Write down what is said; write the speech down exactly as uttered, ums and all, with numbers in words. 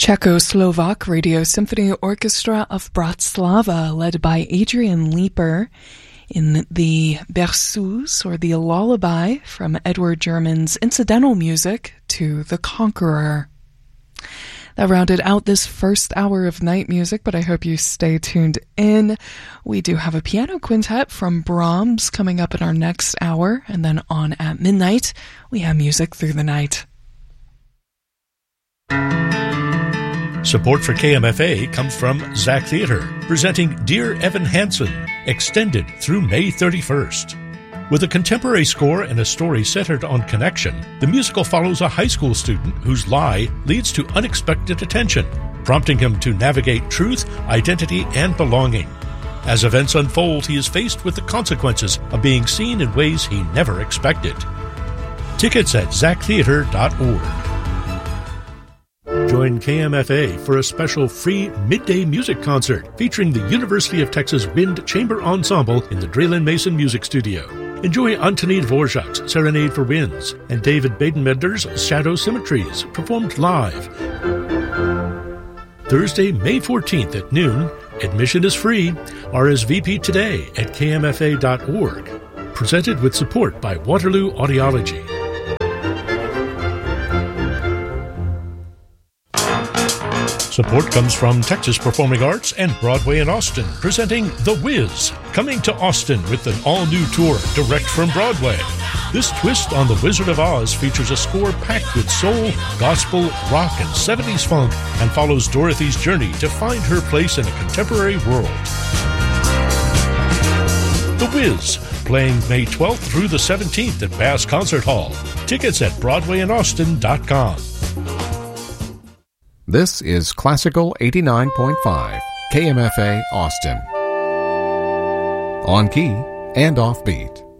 Czechoslovak Radio Symphony Orchestra of Bratislava, led by Adrian Leeper, in the Berceuse, or the lullaby, from Edward German's incidental music to The Conqueror. That rounded out this first hour of night music, but I hope you stay tuned in. We do have a piano quintet from Brahms coming up in our next hour, and then on at midnight, we have music through the night. Support for K M F A comes from Zach Theatre, presenting Dear Evan Hansen, extended through May thirty-first. With a contemporary score and a story centered on connection, the musical follows a high school student whose lie leads to unexpected attention, prompting him to navigate truth, identity, and belonging. As events unfold, he is faced with the consequences of being seen in ways he never expected. Tickets at zach theatre dot org. Join K M F A for a special free midday music concert featuring the University of Texas Wind Chamber Ensemble in the Draylen Mason Music Studio. Enjoy Antonín Dvořák's Serenade for Winds and David Badenbender's Shadow Symmetries, performed live. Thursday, May fourteenth at noon. Admission is free. R S V P today at k m f a dot org. Presented with support by Waterloo Audiology. Support comes from Texas Performing Arts and Broadway in Austin, presenting The Wiz, coming to Austin with an all-new tour direct from Broadway. This twist on The Wizard of Oz features a score packed with soul, gospel, rock, and seventies funk, and follows Dorothy's journey to find her place in a contemporary world. The Wiz, playing May twelfth through the seventeenth at Bass Concert Hall. Tickets at broadway in austin dot com. This is Classical eighty-nine point five, K M F A Austin. On key and off beat.